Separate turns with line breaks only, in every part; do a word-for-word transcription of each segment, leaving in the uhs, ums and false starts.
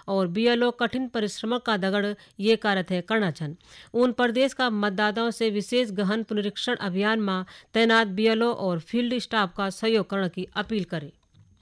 और बीएलओ कठिन परिश्रम का दगड़ ये कार्य थे करना छन। उन प्रदेश का मतदाताओं से विशेष गहन पुनरीक्षण अभियान में तैनात बीएलओ और फील्ड स्टाफ का सहयोग करने की अपील करे।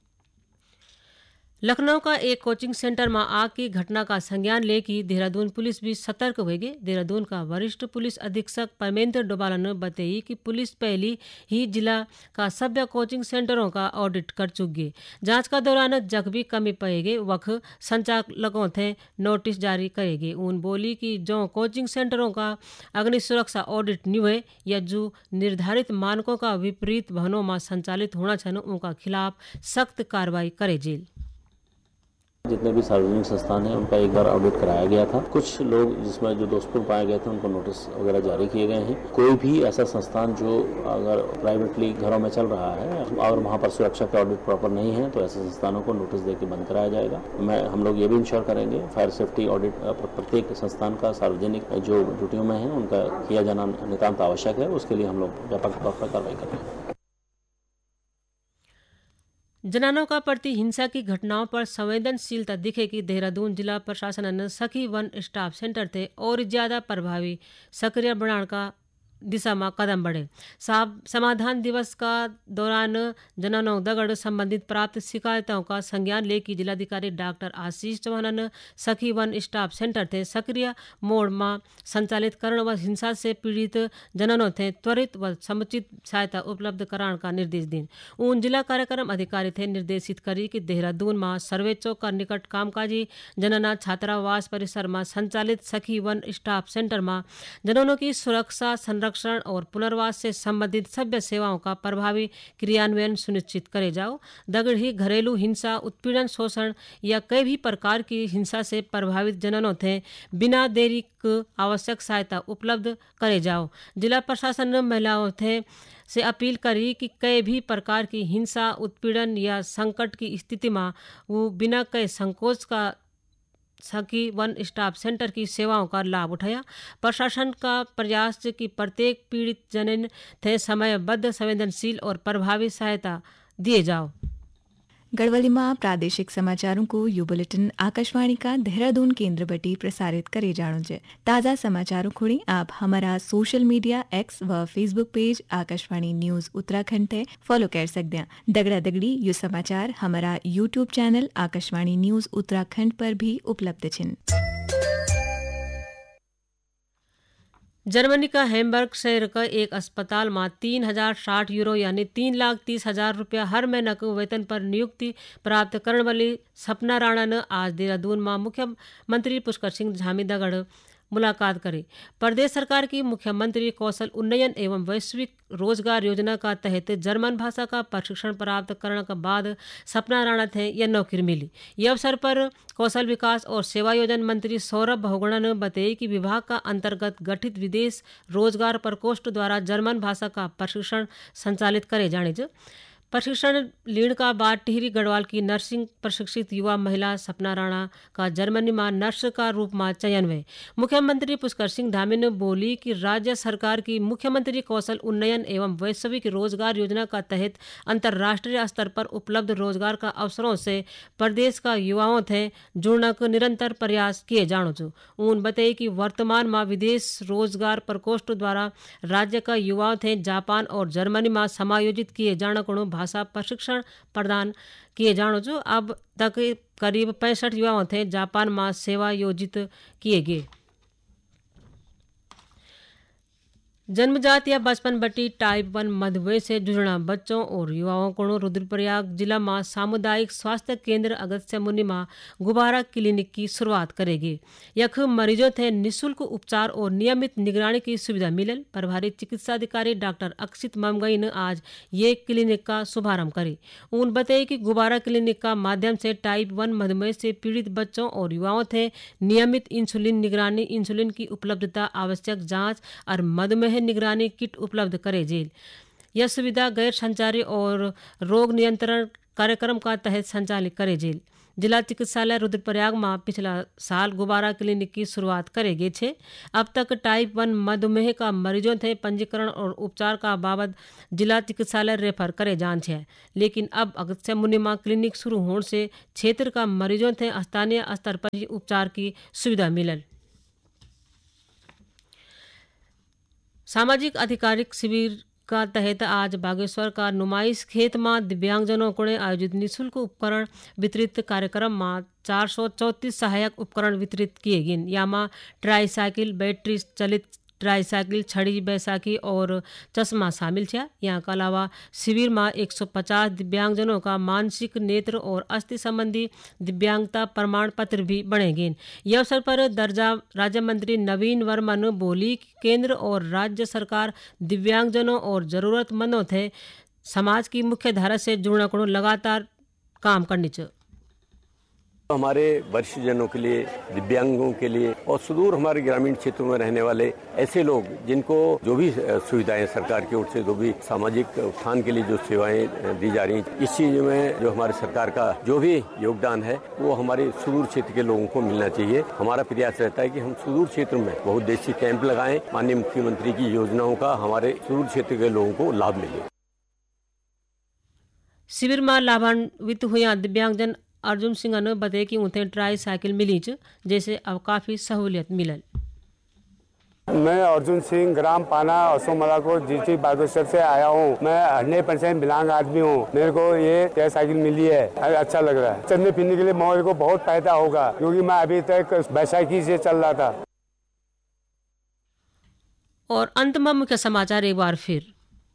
लखनऊ का एक कोचिंग सेंटर में आग की घटना का संज्ञान लेकर देहरादून पुलिस भी सतर्क होगी। देहरादून का वरिष्ठ पुलिस अधीक्षक परमेंद्र डोभाल ने बताई कि पुलिस पहली ही जिला का सभ्य कोचिंग सेंटरों का ऑडिट कर चुकी है। जांच का दौरान जब भी कमी पाएगी वह संचालकों थे नोटिस जारी करेगी। उन बोली कि जो कोचिंग सेंटरों का अग्नि सुरक्षा ऑडिट नहीं हुए या जो निर्धारित मानकों का विपरीत भवनों में संचालित होना चाहिए उनका खिलाफ सख्त कार्रवाई करे जेल।
जितने भी सार्वजनिक संस्थान हैं उनका एक बार ऑडिट कराया गया था। कुछ लोग जिसमें जो दोषपूर्ण पाए गए थे उनको नोटिस वगैरह जारी किए गए हैं। कोई भी ऐसा संस्थान जो अगर प्राइवेटली घरों में चल रहा है और वहाँ पर सुरक्षा का ऑडिट प्रॉपर नहीं है तो ऐसे संस्थानों को नोटिस देकर बंद कराया जाएगा। मैं हम लोग ये भी इंश्योर करेंगे फायर सेफ्टी ऑडिट प्रत्येक संस्थान का सार्वजनिक जो ड्यूटियों में है उनका किया जाना नितांत आवश्यक है। उसके लिए हम लोग व्यापक तौर पर कार्रवाई करेंगे।
जनानों का प्रति हिंसा की घटनाओं पर संवेदनशीलता दिखेगी। देहरादून जिला प्रशासन ने सखी वन स्टाफ सेंटर थे और ज्यादा प्रभावी सक्रिय बनाने का दिशा में कदम बढ़े। समाधान दिवस का दौरान जनानों दगड़ संबंधित प्राप्त शिकायतों का संज्ञान लेकर जिलाधिकारी डॉक्टर आशीष चौहान ने सखी वन स्टाफ सेंटर थे सक्रिय मोड में संचालित करण व हिंसा से पीड़ित जनानों थे त्वरित व समुचित सहायता उपलब्ध कराने का निर्देश दी। उन जिला कार्यक्रम अधिकारी थे निर्देशित करी कि देहरादून में सर्वे चौक का निकट कामकाजी जनना छात्रावास परिसर में संचालित सखी वन स्टाफ सेंटर में जननों की सुरक्षा संरक्षण और पुनर्वास से संबंधित सभ्य सेवाओं का प्रभावी क्रियान्वयन सुनिश्चित करे जाओ। दगड़ ही घरेलू हिंसा उत्पीड़न शोषण या कई भी प्रकार की हिंसा से प्रभावित जननों थे बिना देरी को आवश्यक सहायता उपलब्ध करे जाओ। जिला प्रशासन ने महिलाओं थे से अपील करी कि कई भी प्रकार की हिंसा उत्पीड़न या संकट की स्थिति में वो बिना कई संकोच का सखी वन स्टाफ सेंटर की सेवाओं का लाभ उठाया। प्रशासन का प्रयास कि प्रत्येक पीड़ित जनन थे समयबद्ध संवेदनशील और प्रभावी सहायता दिए जाओ।
गढ़वाली में प्रादेशिक समाचारों को यू बुलेटिन आकाशवाणी का देहरादून केंद्र बटी प्रसारित करे जानो जे। ताज़ा समाचारों खुड़ी आप हमारा सोशल मीडिया एक्स व Facebook page Akashvani news Uttarakhand थे फॉलो कर सकते हैं। दगड़ा दगड़ी यू समाचार हमारा YouTube channel Akashvani news Uttarakhand पर भी उपलब्ध छिन।
जर्मनी का हैम्बर्ग शहर का एक अस्पताल में तीन हजार साठ यूरो यानी तीन लाख तीस हजार रुपया हर महीना को वेतन पर नियुक्ति प्राप्त करने वाली सपना राणा ने आज देहरादून में मुख्यमंत्री पुष्कर सिंह धामी दगड़ मुलाकात करी। प्रदेश सरकार की मुख्यमंत्री कौशल उन्नयन एवं वैश्विक रोजगार योजना का तहत जर्मन भाषा का प्रशिक्षण प्राप्त करने के बाद सपना राणा थे यह नौकरी मिली। यह अवसर पर कौशल विकास और सेवा योजना मंत्री सौरभ बहुगुणा ने बताई कि विभाग का अंतर्गत गठित विदेश रोजगार प्रकोष्ठ द्वारा जर्मन भाषा का प्रशिक्षण संचालित करे जाने जो प्रशिक्षण लीण का बाद टिहरी गढ़वाल की नर्सिंग प्रशिक्षित युवा महिला सपना राणा का जर्मनी में नर्स का रूप में चयन हुए। मुख्यमंत्री पुष्कर सिंह धामी ने बोली कि राज्य सरकार की मुख्यमंत्री कौशल उन्नयन एवं वैश्विक रोजगार योजना का तहत अंतर्राष्ट्रीय स्तर पर उपलब्ध रोजगार का अवसरों से प्रदेश का युवाओं थे जुड़ने को निरंतर प्रयास किए जानो जो। उन बताई कि वर्तमान में विदेश रोजगार प्रकोष्ठ द्वारा राज्य का युवाओं थे जापान और जर्मनी में समायोजित किए जाने को भाषा प्रशिक्षण प्रदान किए जानो जो। अब तक करीब पैंसठ युवाओं थे जापान में सेवा योजित किए गए। जन्मजात या बचपन बटी टाइप वन मधुमेह से जुड़ना बच्चों और युवाओं को रुद्रप्रयाग जिला में सामुदायिक स्वास्थ्य केंद्र अगस्त्य मुनि में गुब्बारा क्लिनिक की शुरुआत करेगी। यख मरीजों थे निःशुल्क उपचार और नियमित निगरानी की सुविधा मिलल। प्रभारी चिकित्सा अधिकारी डॉक्टर अक्षित ममगई ने आज ये क्लिनिक का शुभारंभ करी। उन बताई कि गुब्बारा क्लिनिक का माध्यम से टाइप वन मधुमेह से पीड़ित बच्चों और युवाओं थे नियमित इंसुलिन निगरानी, इंसुलिन की उपलब्धता, आवश्यक जाँच और मधुमेह निगरानी किट उपलब्ध करे जेल। यह सुविधा गैर संचारी और रोग नियंत्रण कार्यक्रम का तहत संचालित करे जेल। जिला चिकित्सालय रुद्रप्रयाग में पिछला साल गुब्बारा क्लिनिक की शुरुआत करे गई छे। अब तक टाइप वन मधुमेह का मरीजों थे पंजीकरण और उपचार का बाबत जिला चिकित्सालय रेफर करे जान छे, लेकिन अब अगस्त्य मुनि में क्लिनिक शुरू होने से क्षेत्र का मरीजों थे स्थानीय स्तर पर ही उपचार की सुविधा मिलल। सामाजिक अधिकारिक शिविर का तहत आज बागेश्वर का नुमाइश खेत में दिव्यांगजनों को आयोजित निःशुल्क उपकरण वितरित कार्यक्रम में चार सौ चौंतीस सहायक उपकरण वितरित किए गए। यामा ट्राईसाइकिल, बैटरी चलित ट्राईसाइकिल, छड़ी, बैसाखी और चश्मा शामिल है। यहाँ के अलावा शिविर में एक सौ पचास दिव्यांगजनों का मानसिक, नेत्र और अस्थि संबंधी दिव्यांगता प्रमाण पत्र भी बने गए। यह अवसर पर दर्जा राज्य मंत्री नवीन वर्मा ने बोली कि केंद्र और राज्य सरकार दिव्यांगजनों और जरूरतमंदों थे समाज की मुख्य धारा से जुड़ने को लगातार काम करनी चाहिए।
हमारे वरिष्ठ जनों के लिए, दिव्यांगों के लिए और सुदूर हमारे ग्रामीण क्षेत्रों में रहने वाले ऐसे लोग जिनको जो भी सुविधाएं सरकार की ओर से, जो भी सामाजिक उत्थान के लिए जो सेवाएं दी जा रही हैं, इस चीज में जो हमारे सरकार का जो भी योगदान है वो हमारे सुदूर क्षेत्र के लोगों को मिलना चाहिए। हमारा प्रयास रहता है कि हम सुदूर क्षेत्र में बहुउद्देशीय कैंप लगाएं, माननीय मुख्यमंत्री की योजनाओं का हमारे सुदूर क्षेत्र के लोगों को लाभ मिले।
शिविर में लाभान्वित हुआ दिव्यांगजन अर्जुन सिंह ने बताया कि उन्हें ट्राई साइकिल मिली जैसे अब काफी सहूलियत मिलल।
मैं अर्जुन सिंह ग्राम पाना असोमला को डिस्ट्रिक्ट बागेश्वर से आया हूँ। मैं हंड्रेड परसेंट विकलांग आदमी हूँ। मेरे को ये ट्राई साइकिल मिली है, अच्छा लग रहा है। चलने फिरने के लिए मेरे को बहुत फायदा होगा क्योंकि मैं अभी तक बैसाखी से चल रहा था।
और अंत में मुख्य समाचार एक बार फिर।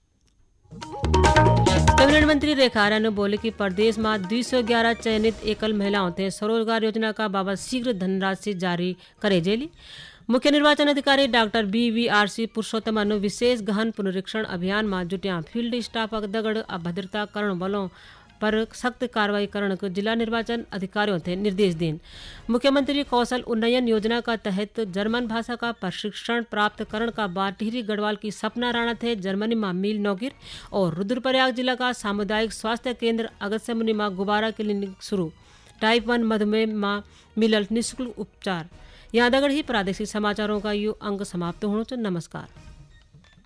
कैबिनेट मंत्री रेखा आर्या ने बोले कि प्रदेश में दो सौ ग्यारह चयनित एकल महिलाओं थे स्वरोजगार योजना का बाबत शीघ्र धनराशि जारी करे जेली। मुख्य निर्वाचन अधिकारी doctor B we R C पुरुषोत्तम ने विशेष गहन पुनरीक्षण अभियान में जुटिया फील्ड स्टाफ दगड़ अभद्रता करण वालों पर सख्त कार्रवाई करने को जिला निर्वाचन अधिकारियों थे निर्देश दें। मुख्यमंत्री कौशल उन्नयन योजना का तहत जर्मन भाषा का प्रशिक्षण प्राप्त करने का बाद टिहरी गढ़वाल की सपना राणा थे जर्मनी में मिल नौकिर। और रुद्रप्रयाग जिला का सामुदायिक स्वास्थ्य केंद्र अगस्त्य मुनि में गुब्बारा क्लिनिक शुरू। टाइप वन मधुमेह में मिलल निःशुल्क उपचार। यहाँ दगड़ ही प्रादेशिक समाचारों का यू अंक समाप्त होने। नमस्कार।